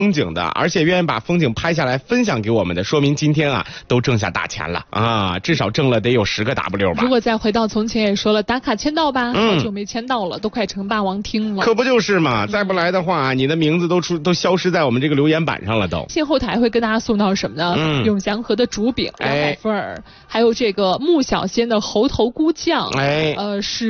风景的，而且愿意把风景拍下来分享给我们的，说明今天啊都挣下大钱了啊，至少挣了得有10个 W 吧。 如果再回到从前也说了打卡签到吧，好久没签到了，都快成霸王厅了。 可不就是嘛，再不来的话，你的名字都消失在我们这个留言板上了都。 信后台会跟大家送到什么呢？永祥和的竹饼200份，还有这个穆小仙的猴头菇酱，是。